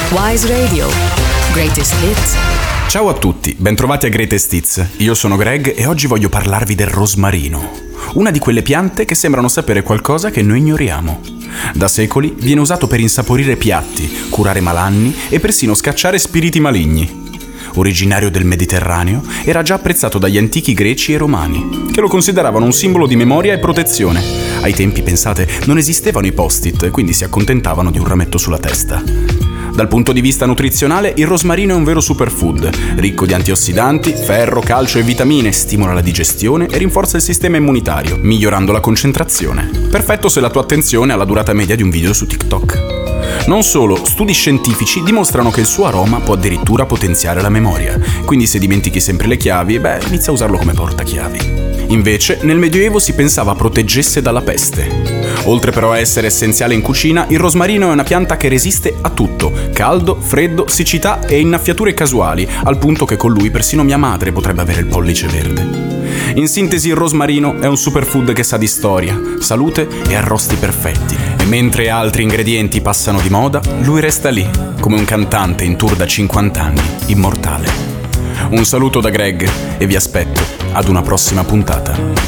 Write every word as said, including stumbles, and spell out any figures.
Wise Radio. Greatest Hits. Ciao a tutti, bentrovati a Greatest Hits. Io sono Greg e oggi voglio parlarvi del rosmarino. Una di quelle piante che sembrano sapere qualcosa che noi ignoriamo. Da secoli viene usato per insaporire piatti, curare malanni e persino scacciare spiriti maligni. Originario del Mediterraneo, era già apprezzato dagli antichi greci e romani, che lo consideravano un simbolo di memoria e protezione. Ai tempi, pensate, non esistevano i post-it, quindi si accontentavano di un rametto sulla testa. Dal punto di vista nutrizionale, il rosmarino è un vero superfood, ricco di antiossidanti, ferro, calcio e vitamine, stimola la digestione e rinforza il sistema immunitario, migliorando la concentrazione. Perfetto se la tua attenzione ha la durata media di un video su TikTok. Non solo, studi scientifici dimostrano che il suo aroma può addirittura potenziare la memoria, quindi se dimentichi sempre le chiavi, beh, inizia a usarlo come portachiavi. Invece, nel Medioevo si pensava proteggesse dalla peste. Oltre però a essere essenziale in cucina, il rosmarino è una pianta che resiste a tutto: caldo, freddo, siccità e innaffiature casuali, al punto che con lui persino mia madre potrebbe avere il pollice verde. In sintesi, il rosmarino è un superfood che sa di storia, salute e arrosti perfetti. E mentre altri ingredienti passano di moda, lui resta lì, come un cantante in tour da cinquanta anni, immortale. Un saluto da Greg e vi aspetto ad una prossima puntata